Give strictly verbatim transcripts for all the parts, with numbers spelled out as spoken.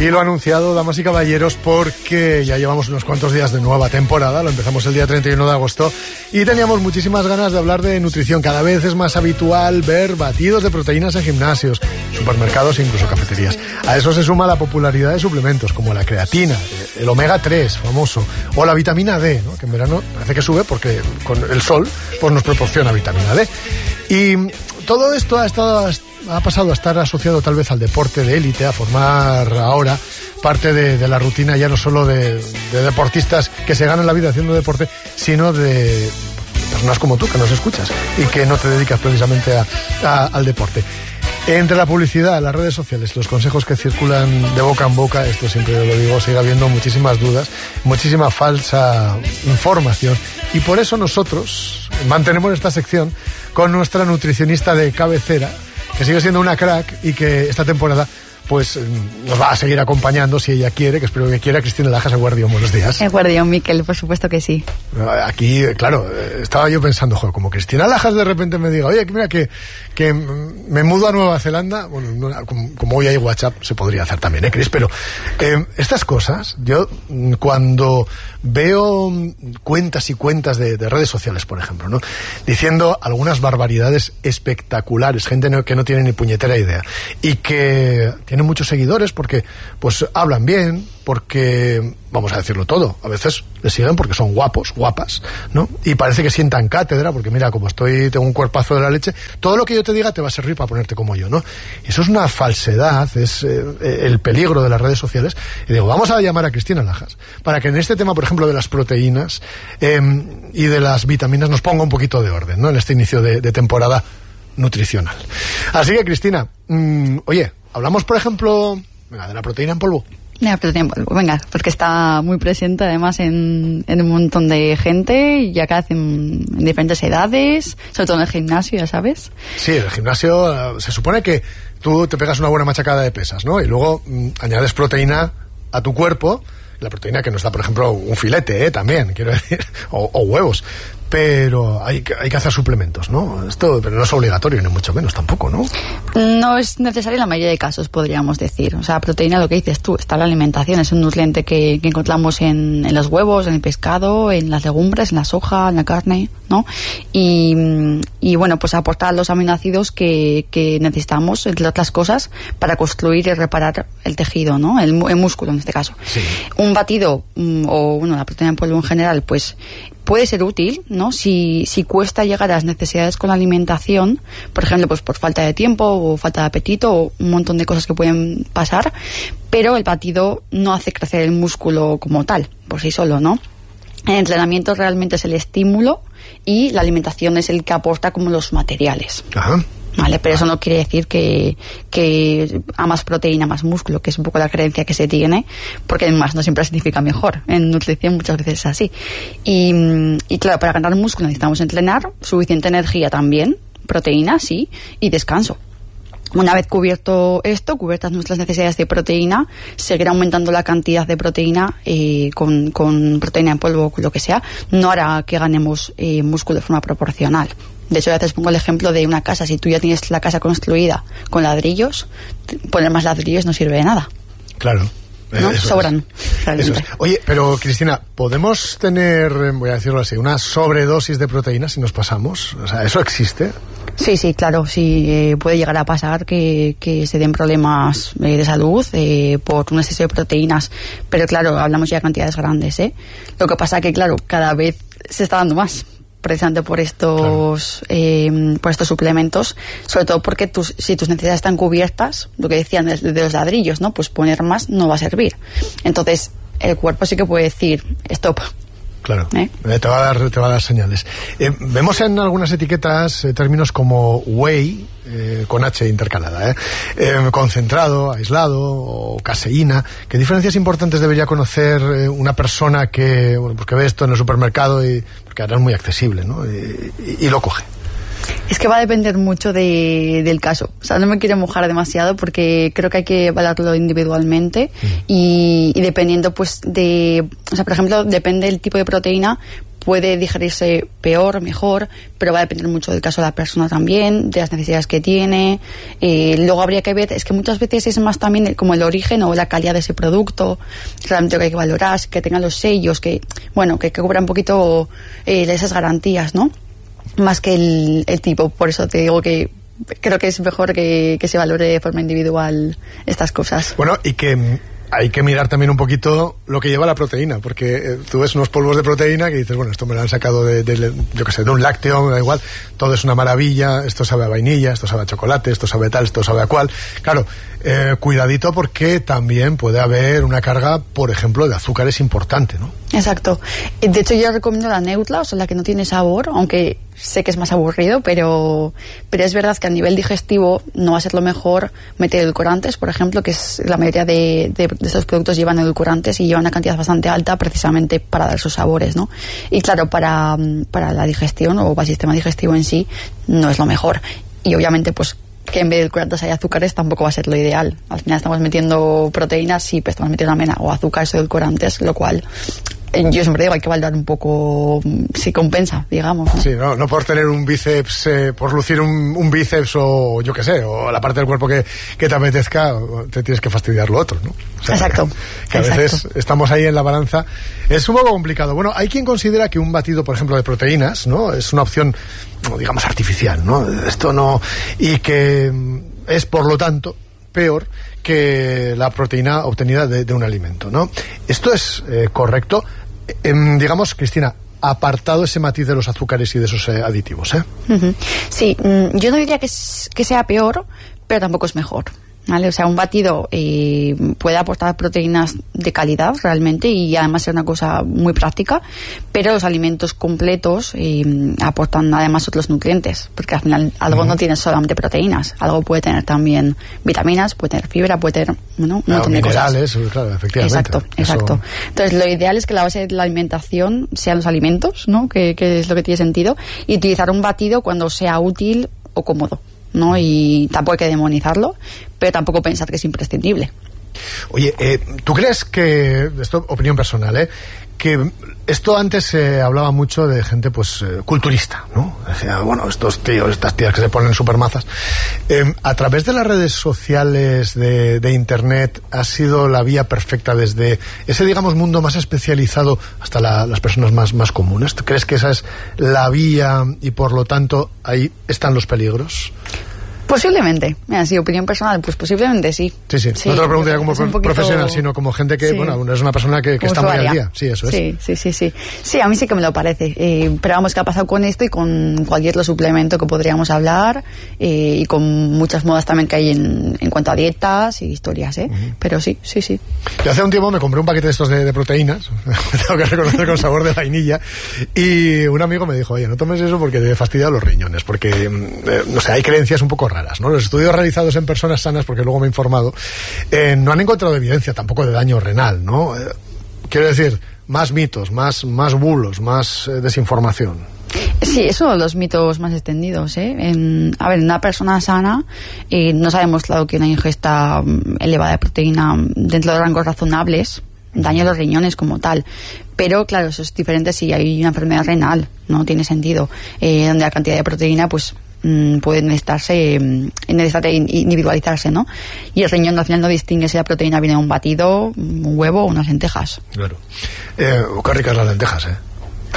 Y lo anunciado, damas y caballeros, porque ya llevamos unos cuantos días de nueva temporada, lo empezamos el día treinta y uno de agosto y teníamos muchísimas ganas de hablar de nutrición. Cada vez es más habitual ver batidos de proteínas en gimnasios, supermercados e incluso cafeterías. A eso se suma la popularidad de suplementos como la creatina, el omega tres famoso, o la vitamina D, ¿no? Que en verano parece que sube porque con el sol pues nos proporciona vitamina D. Y todo esto ha estado... ha pasado a estar asociado tal vez al deporte de élite, a formar ahora parte de, de la rutina ya no solo de, de deportistas que se ganan la vida haciendo deporte, sino de personas como tú que nos escuchas y que no te dedicas precisamente a, a, al deporte. Entre la publicidad, las redes sociales, los consejos que circulan de boca en boca, esto siempre lo digo, sigue habiendo muchísimas dudas, muchísima falsa información, y por eso nosotros mantenemos esta sección con nuestra nutricionista de cabecera, que sigue siendo una crack y que esta temporada pues nos va a seguir acompañando si ella quiere, que espero que quiera. Cristina Lajas, Eguardión, buenos días. Eguardión, Miquel, por supuesto que sí. Aquí, claro, estaba yo pensando, joder, como Cristina Lajas de repente me diga, oye, mira que, que me mudo a Nueva Zelanda, bueno, como, como hoy hay WhatsApp, se podría hacer también, ¿eh, Cris? Pero eh, estas cosas, yo cuando veo cuentas y cuentas de, de redes sociales, por ejemplo, ¿no?, diciendo algunas barbaridades espectaculares, gente no, que no tiene ni puñetera idea, y que tienen muchos seguidores porque pues hablan bien, porque, vamos a decirlo todo, a veces les siguen porque son guapos, guapas, ¿no? Y parece que sientan cátedra, porque mira, como estoy, tengo un cuerpazo de la leche, todo lo que yo te diga te va a servir para ponerte como yo, ¿no? Eso es una falsedad, es eh, el peligro de las redes sociales. Y digo, vamos a llamar a Cristina Lajas, para que en este tema, por ejemplo, de las proteínas eh, y de las vitaminas nos ponga un poquito de orden, ¿no?, en este inicio de, de temporada nutricional. Así que, Cristina, mmm, oye, hablamos, por ejemplo, venga, de la proteína en polvo. La proteína en polvo, venga, porque está muy presente además en, en un montón de gente, y ya cada en, en diferentes edades, sobre todo en el gimnasio, ya sabes. Sí, en el gimnasio se supone que tú te pegas una buena machacada de pesas, ¿no? Y luego mmm, añades proteína a tu cuerpo, la proteína que nos da, por ejemplo, un filete, ¿eh?, también, quiero decir, o, o huevos. Pero hay que, hay que hacer suplementos, ¿no? Esto, pero no es obligatorio, ni mucho menos tampoco, ¿no? No es necesario en la mayoría de casos, podríamos decir. O sea, proteína, lo que dices tú, está en la alimentación, es un nutriente que, que encontramos en, en los huevos, en el pescado, en las legumbres, en la soja, en la carne, ¿no? Y, y bueno, pues aportar los aminoácidos que, que necesitamos, entre otras cosas, para construir y reparar el tejido, ¿no? El, el músculo, en este caso. Sí. Un batido, o bueno, la proteína en polvo en general, pues puede ser útil, ¿no? Si, si cuesta llegar a las necesidades con la alimentación, por ejemplo, pues por falta de tiempo o falta de apetito o un montón de cosas que pueden pasar, pero el batido no hace crecer el músculo como tal, por sí solo, ¿no? El entrenamiento realmente es el estímulo y la alimentación es el que aporta como los materiales. Ajá. Vale, pero eso no quiere decir que, que a más proteína, más músculo, que es un poco la creencia que se tiene, porque más no siempre significa mejor. En nutrición muchas veces es así. Y, y claro, para ganar músculo necesitamos entrenar, suficiente energía también, proteína, sí, y descanso. Una vez cubierto esto, cubiertas nuestras necesidades de proteína, seguir aumentando la cantidad de proteína eh, con, con proteína en polvo o lo que sea, no hará que ganemos eh, músculo de forma proporcional. De hecho, a veces pongo el ejemplo de una casa. Si tú ya tienes la casa construida con ladrillos, poner más ladrillos no sirve de nada. Claro. ¿No? Eso Sobran. Es. Eso es. Oye, pero Cristina, ¿podemos tener, voy a decirlo así, una sobredosis de proteínas si nos pasamos? O sea, ¿eso existe? Sí, sí, claro, sí, eh, puede llegar a pasar que, que se den problemas eh, de salud eh, por un exceso de proteínas, pero claro, hablamos ya de cantidades grandes, ¿eh? Lo que pasa que, claro, cada vez se está dando más, precisamente por estos claro. eh, por estos suplementos, sobre todo porque tus, si tus necesidades están cubiertas, lo que decían de, de los ladrillos, ¿no? Pues poner más no va a servir. Entonces, el cuerpo sí que puede decir, stop. Claro, ¿Eh? te va a dar, te va a dar señales. Eh, vemos en algunas etiquetas eh, términos como whey, eh, con H intercalada, ¿eh? Eh, concentrado, aislado o caseína. ¿Qué diferencias importantes debería conocer eh, una persona que, bueno, pues que ve esto en el supermercado y porque ahora es muy accesible, ¿no? Y, y, y lo coge? Es que va a depender mucho de, del caso. O sea, no me quiero mojar demasiado porque creo que hay que evaluarlo individualmente mm. y, y dependiendo, pues, de... O sea, por ejemplo, depende del tipo de proteína, puede digerirse peor, mejor, pero va a depender mucho del caso de la persona también, de las necesidades que tiene. Eh, luego habría que ver, es que muchas veces es más también como el origen o la calidad de ese producto, realmente lo que hay que valorar, que tengan los sellos, que, bueno, que, que cubra un poquito eh, esas garantías, ¿no? Más que el, el tipo. Por eso te digo que creo que es mejor que, que se valore de forma individual estas cosas. Bueno, y que hay que mirar también un poquito lo que lleva la proteína, porque eh, tú ves unos polvos de proteína que dices, bueno, esto me lo han sacado de, de, yo qué sé, de un lácteo, me da igual, todo es una maravilla, esto sabe a vainilla, esto sabe a chocolate, esto sabe a tal, esto sabe a cual. Claro, eh, cuidadito, porque también puede haber una carga, por ejemplo, de azúcares importante, ¿no? Exacto. De hecho, yo recomiendo la neutla, o sea, la que no tiene sabor, aunque sé que es más aburrido, pero, pero es verdad que a nivel digestivo no va a ser lo mejor meter edulcorantes, por ejemplo, que es la mayoría de, de, de estos productos llevan edulcorantes y llevan una cantidad bastante alta precisamente para dar sus sabores, ¿no? Y claro, para, para la digestión o para el sistema digestivo en sí no es lo mejor. Y obviamente, pues, que en vez de edulcorantes haya azúcares tampoco va a ser lo ideal. Al final estamos metiendo proteínas, sí, pero estamos metiendo también o azúcares o edulcorantes, lo cual yo siempre digo, hay que valorar un poco si compensa, digamos, ¿no? Sí, no, no por tener un bíceps, eh, por lucir un, un bíceps o yo qué sé, o la parte del cuerpo que, que te apetezca, te tienes que fastidiar lo otro, ¿no? O sea, exacto. Que, que a exacto. veces estamos ahí en la balanza. Es un poco complicado. Bueno, hay quien considera que un batido, por ejemplo, de proteínas, ¿no? Es una opción, digamos, artificial, ¿no? Esto no... Y que es, por lo tanto, peor que la proteína obtenida de, de un alimento, ¿no? Esto es eh, correcto. Eh, digamos, Cristina, apartado ese matiz de los azúcares y de esos eh, aditivos, ¿eh? Uh-huh. Sí, mm, yo no diría que, es, que sea peor, pero tampoco es mejor, ¿vale? O sea, un batido eh, puede aportar proteínas de calidad realmente y además ser una cosa muy práctica, pero los alimentos completos eh, aportan además otros nutrientes, porque al final algo uh-huh. no tiene solamente proteínas, algo puede tener también vitaminas, puede tener fibra, puede tener, ¿no? un claro, montón de minerales, cosas. Claro, efectivamente. Exacto, exacto. Eso... Entonces, lo ideal es que la base de la alimentación sean los alimentos, ¿no? Que, que es lo que tiene sentido, y utilizar un batido cuando sea útil o cómodo, ¿no? Y tampoco hay que demonizarlo, pero tampoco pensar que es imprescindible. Oye, eh, ¿tú crees que, esto opinión personal, eh, que esto antes se eh, hablaba mucho de gente pues eh, culturista, ¿no? Decía, bueno, estos tíos, estas tías que se ponen supermazas. Eh, a través de las redes sociales, de, de internet, ha sido la vía perfecta desde ese, digamos, mundo más especializado hasta la, las personas más, más comunes. ¿Tú crees que esa es la vía y por lo tanto ahí están los peligros? Posiblemente, mira, sí, opinión personal, pues posiblemente sí. Sí, sí, sí. No te lo pregunto ya como poquito... profesional, sino como gente que, sí. bueno, es una persona que, que está muy al día. Sí, eso es. Sí, sí, sí, sí. Sí, a mí sí que me lo parece. Eh, pero vamos, ¿qué ha pasado con esto y con cualquier otro suplemento que podríamos hablar? Eh, y con muchas modas también que hay en, en cuanto a dietas y historias, ¿eh? Uh-huh. Pero sí, sí, sí. Yo hace un tiempo me compré un paquete de estos de, de proteínas, tengo que reconocer, con sabor de vainilla, y un amigo me dijo, oye, no tomes eso porque te fastidia los riñones, porque, eh, no sé, hay creencias un poco raras, ¿no? Los estudios realizados en personas sanas, porque luego me he informado, eh, no han encontrado evidencia tampoco de daño renal, ¿no? Eh, quiero decir, más mitos, más, más bulos, más eh, desinformación. Sí, es uno de los mitos más extendidos, ¿eh? En, a ver, en una persona sana eh, no se ha demostrado que una ingesta elevada de proteína dentro de rangos razonables daña los riñones como tal. Pero claro, eso es diferente si hay una enfermedad renal, no tiene sentido, eh, donde la cantidad de proteína pues puede necesitarse, necesitar individualizarse, ¿no? Y el riñón al final no distingue si la proteína viene de un batido, un huevo o unas lentejas. Claro. Eh, qué ricas las lentejas, ¿eh?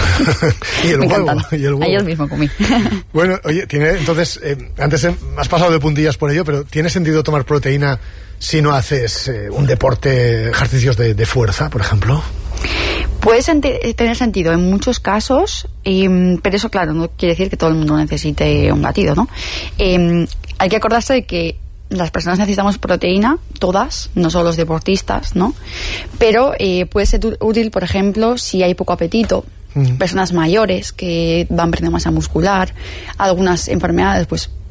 y, el Me huevo, encantan. y el huevo. Ayer mismo comí. Bueno, oye, tiene, entonces, eh, antes eh, has pasado de puntillas por ello, pero ¿tiene sentido tomar proteína si no haces eh, un deporte, ejercicios de, de fuerza, por ejemplo? Puede senti- tener sentido en muchos casos, eh, pero eso, claro, no quiere decir que todo el mundo necesite un batido, ¿no? Eh, hay que acordarse de que las personas necesitamos proteína, todas, no solo los deportistas, ¿no? Pero eh, puede ser útil, por ejemplo, si hay poco apetito, mm. personas mayores que van perdiendo masa muscular, algunas enfermedades, pues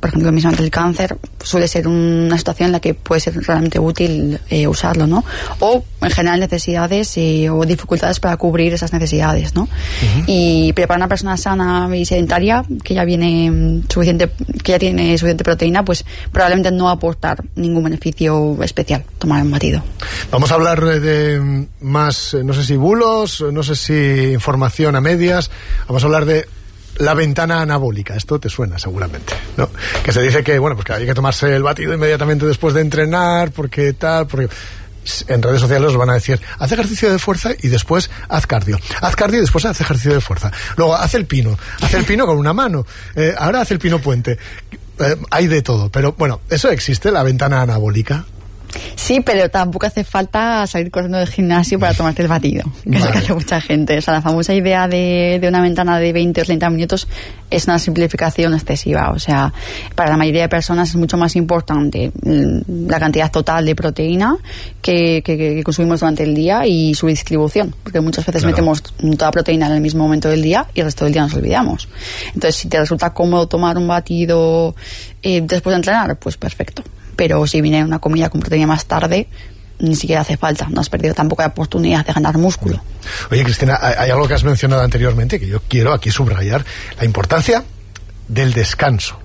por ejemplo, mismo ante el cáncer, suele ser una situación en la que puede ser realmente útil eh, usarlo, ¿no? O, en general, necesidades eh, o dificultades para cubrir esas necesidades, ¿no? Uh-huh. Y pero para una persona sana y sedentaria, que ya viene suficiente, que ya tiene suficiente proteína, pues probablemente no va a aportar ningún beneficio especial tomar un batido. Vamos a hablar de más, no sé si bulos, no sé si información a medias. Vamos a hablar de la ventana anabólica. Esto te suena seguramente, ¿no? Que se dice que, bueno, pues que hay que tomarse el batido inmediatamente después de entrenar, porque tal, porque en redes sociales os van a decir, haz ejercicio de fuerza y después haz cardio. Haz cardio y después haz ejercicio de fuerza. Luego haz el pino. Haz el pino con una mano. Eh, ahora haz el pino puente. Eh, hay de todo. Pero bueno, ¿eso existe, la ventana anabólica? Sí, pero tampoco hace falta salir corriendo del gimnasio para tomarte el batido, que vale. Es lo que hace mucha gente. O sea, la famosa idea de, de una ventana de veinte o treinta minutos es una simplificación excesiva. O sea, para la mayoría de personas es mucho más importante la cantidad total de proteína que, que, que consumimos durante el día y su distribución, porque muchas veces claro. metemos toda la proteína en el mismo momento del día y el resto del día nos olvidamos. Entonces, si te resulta cómodo tomar un batido eh, después de entrenar, pues perfecto. Pero si viene una comida con proteína más tarde, ni siquiera hace falta. No has perdido tampoco la oportunidad de ganar músculo. Oye, Cristina, hay algo que has mencionado anteriormente que yo quiero aquí subrayar: la importancia del descanso.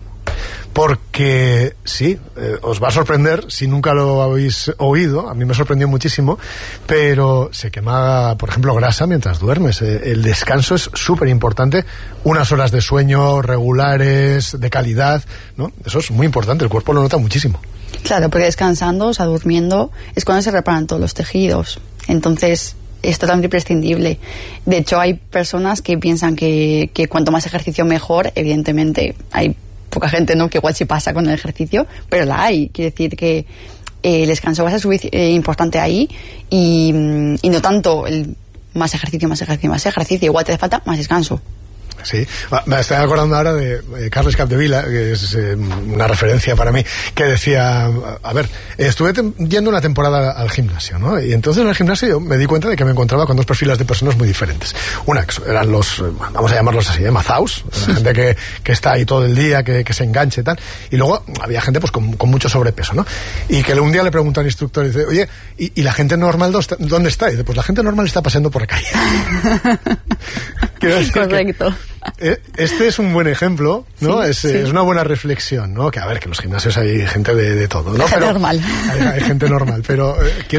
Porque sí, eh, os va a sorprender si nunca lo habéis oído. A mí me sorprendió muchísimo, pero se quema, por ejemplo, grasa mientras duermes. Eh, el descanso es súper importante. Unas horas de sueño regulares, de calidad, ¿no? Eso es muy importante, el cuerpo lo nota muchísimo. Claro, porque descansando, o sea, durmiendo, es cuando se reparan todos los tejidos. Entonces, es totalmente imprescindible. De hecho, hay personas que piensan que, que cuanto más ejercicio mejor. Evidentemente, hay poca gente, ¿no?, que igual se pasa con el ejercicio, pero la hay. Quiere decir que eh, el descanso va a ser sufic- eh, importante ahí y, y no tanto el más ejercicio, más ejercicio, más ejercicio. Igual te hace falta más descanso. Sí, me estoy acordando ahora de eh, Carles Capdevila, que es eh, una referencia para mí, que decía, a ver, estuve tem- yendo una temporada al gimnasio, ¿no? Y entonces en el gimnasio yo me di cuenta de que me encontraba con dos perfiles de personas muy diferentes. Una, eran los, vamos a llamarlos así, ¿eh? mazaos, la gente que, que está ahí todo el día, que, que se enganche y tal. Y luego había gente pues con, con mucho sobrepeso, ¿no? Y que un día le pregunta al instructor y dice, oye, ¿y, y la gente normal dónde está? Y dice, pues la gente normal está paseando por la calle. Correcto. Este es un buen ejemplo, ¿no? Sí, es, sí. es una buena reflexión, ¿no? Que a ver, que en los gimnasios hay gente de, de todo, ¿no? Gente pero normal. Hay, hay gente normal, pero eh,